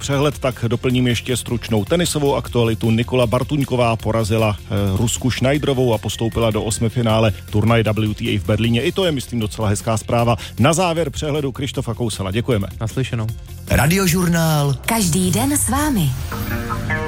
přehled, tak doplním ještě stručnou tenisovou aktualitu. Nikola Bartuňková porazila Rusku Schneiderovou a postoupila do 8. finále turnaje WTA v Berlíně. I to je, myslím, docela hezká zpráva. Na závěr přehledu Krištofa Kousela. Děkujeme. Naslyšenou. Radiožurnál. Každý den s vámi.